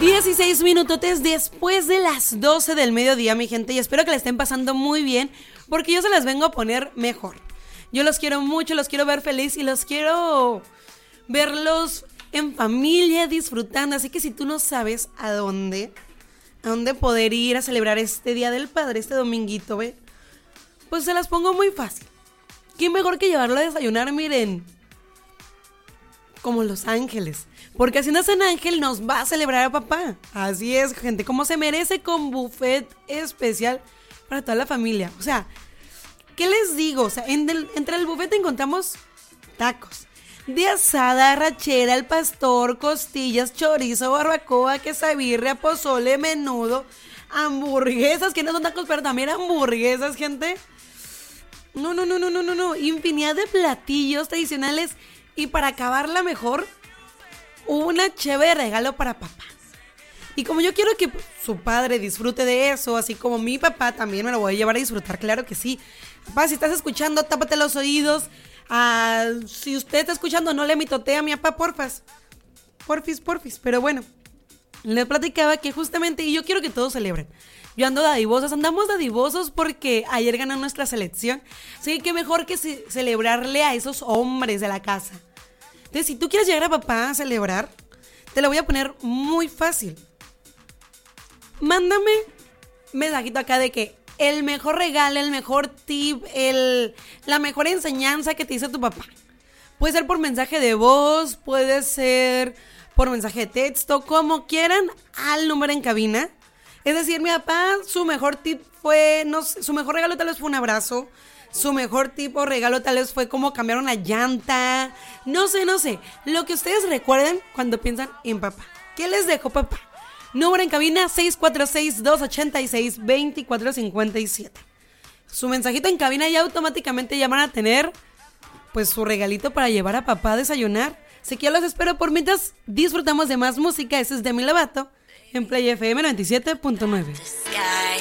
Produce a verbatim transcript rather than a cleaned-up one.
dieciséis minutotes después de las doce del mediodía, mi gente, y espero que la estén pasando muy bien, porque yo se las vengo a poner mejor. Yo los quiero mucho, los quiero ver feliz y los quiero verlos en familia disfrutando. Así que si tú no sabes a dónde, a dónde poder ir a celebrar este Día del Padre, este dominguito, ¿ve? Pues se las pongo muy fácil. ¿Qué mejor que llevarlo a desayunar? Miren, como Los Ángeles. Porque haciendo San Ángel nos va a celebrar a papá. Así es, gente, como se merece, con buffet especial para toda la familia. O sea, ¿qué les digo? O sea, en el, entre el buffet encontramos tacos de asada, arrachera, al pastor, costillas, chorizo, barbacoa, quesabirria, pozole, menudo, hamburguesas, que no son tacos, pero también hamburguesas, gente. No, no, no, no, no, no, no. Infinidad de platillos tradicionales. Y para acabarla mejor, una chévere regalo para papá. Y como yo quiero que su padre disfrute de eso, así como mi papá, también me lo voy a llevar a disfrutar, claro que sí. Papá, si estás escuchando, tápate los oídos. Ah, si usted está escuchando, no le mitotea a mi papá, porfas. Porfis, porfis. Pero bueno, les platicaba que justamente, y yo quiero que todos celebren. Yo ando dadivosos, andamos dadivosos porque ayer ganó nuestra selección. Así que mejor que ce- celebrarle a esos hombres de la casa. Entonces, si tú quieres llegar a papá a celebrar, te lo voy a poner muy fácil. Mándame mensajito acá de que el mejor regalo, el mejor tip, el, la mejor enseñanza que te hizo tu papá. Puede ser por mensaje de voz, puede ser por mensaje de texto, como quieran, al número en cabina. Es decir, mi papá, su mejor tip fue, no sé, su mejor regalo tal vez fue un abrazo. Su mejor tipo de regalo tal vez fue como cambiar una llanta. No sé, no sé. Lo que ustedes recuerden cuando piensan en papá. ¿Qué les dejo, papá? Número en cabina seis cuatro seis, dos ocho seis, dos cuatro cinco siete. Su mensajito en cabina y automáticamente ya van a tener pues su regalito para llevar a papá a desayunar. Así que yo los espero. Por mientras disfrutamos de más música. Ese es Demi Lovato en Play F M noventa y siete punto nueve.